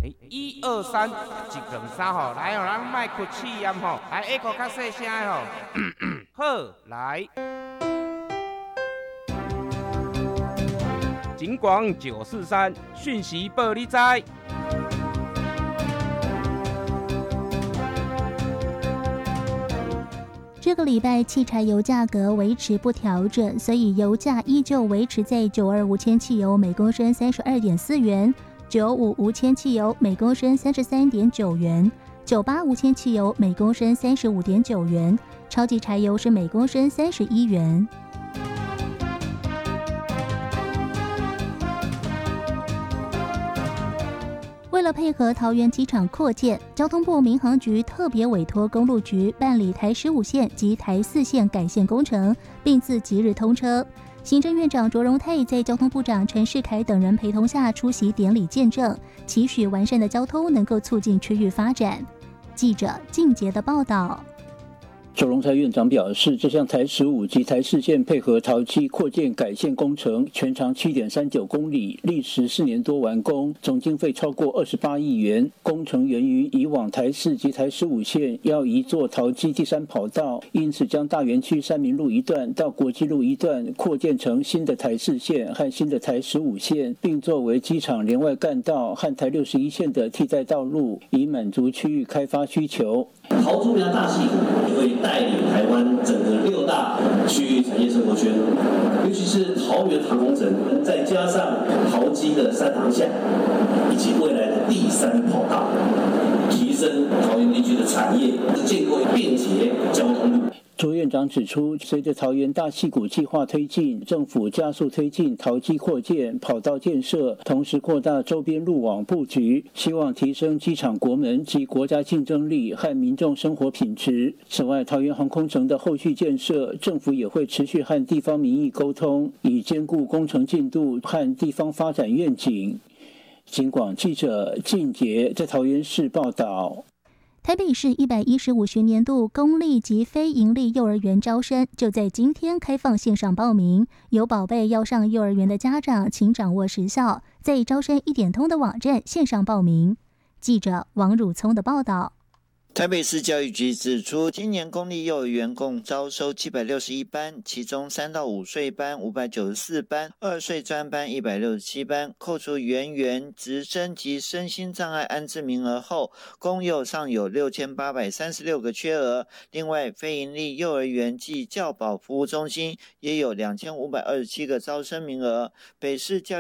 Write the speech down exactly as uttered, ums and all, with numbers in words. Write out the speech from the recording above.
一二三，一二三吼，来哦，咱莫哭气音吼，来下个较细声的吼，好，来。警广九四三讯息报你知。 这个礼拜汽柴油价格维持不调整，所以油价依旧维持在九二无铅汽油每公升三十二点四元，九五无铅汽油每公升三十三点九元，九八无铅汽油每公升三十五点九元，超级柴油是每公升三十一元。为了配合桃园机场扩建，交通部民航局特别委托公路局办理台十五线及台四线改线工程，并自即日通车。行政院长卓荣泰在交通部长陈世凯等人陪同下出席典礼见证，期许完善的交通能够促进区域发展。记者靳杰的报道。 卓荣泰院长表示，这项台十五及台四线配合桃机扩建改线工程，全长 七点三九公里，历时四年多完工，总经费超过二十八亿元。工程源于以往台四及台十五线要移作桃机第三跑道，因此将大园区三民路一段到国际路一段扩建成新的台四线和新的台十五线，并作为机场连外干道和台六十一线的替代道路，以满足区域开发需求。 桃竹苗大溪谷也会带领台湾整个六大区域产业生活圈，尤其是桃园航空城，再加上桃机的三航线，以及未来的第三跑道，提升桃园地区的产业，建构便捷交通路。 卓院长指出，随着桃园大溪谷计划推进，政府加速推进桃机扩建、跑道建设，同时扩大周边路网布局，希望提升机场国门及国家竞争力和民众生活品质。此外，桃园航空城的后续建设，政府也会持续和地方民意沟通，以兼顾工程进度和地方发展愿景。警广记者靳杰在桃园市报道。 台北市一百一十五学年度公立及非营利幼儿园招生就在今天开放线上报名，有宝贝要上幼儿园的家长，请掌握时效，在招生一点通的网站线上报名。记者王汝聪的报道。 台北市教育局指出，今年公立幼儿园共招收七百六十一班，其中三到五岁班五百九十四班，二岁专班一百六十七班，扣除园员、直升及身心障碍安置名额后，公幼尚有六千八百三十六个缺额。另外，非营利幼儿园及教保服务中心也有两千五百二十七个招生名额。北市教